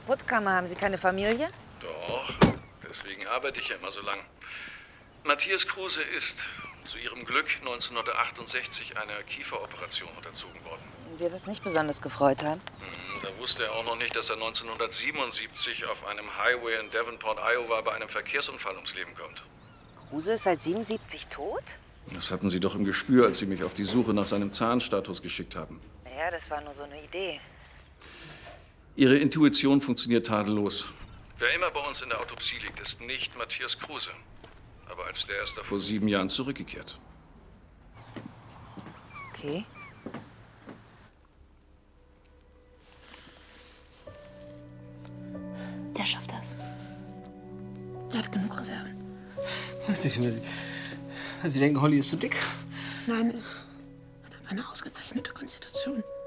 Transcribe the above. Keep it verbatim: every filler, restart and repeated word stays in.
Puttkammer. Haben Sie keine Familie? Doch, deswegen arbeite ich ja immer so lang. Matthias Kruse ist zu ihrem Glück neunzehnhundertachtundsechzig einer Kieferoperation unterzogen worden. Wird das nicht besonders gefreut haben? Hm, da wusste er auch noch nicht, dass er neunzehnhundertsiebenundsiebzig auf einem Highway in Davenport, Iowa bei einem Verkehrsunfall ums Leben kommt. Kruse ist seit siebenundsiebzig tot? Das hatten Sie doch im Gespür, als Sie mich auf die Suche nach seinem Zahnstatus geschickt haben. Naja, das war nur so eine Idee. Ihre Intuition funktioniert tadellos. Wer immer bei uns in der Autopsie liegt, ist nicht Matthias Kruse. Aber als der ist er vor sieben Jahren zurückgekehrt. Okay. Der schafft das. Der hat genug Reserven. Sie, Sie denken, Holly ist zu dick? Nein, er hat einfach eine ausgezeichnete Konstitution.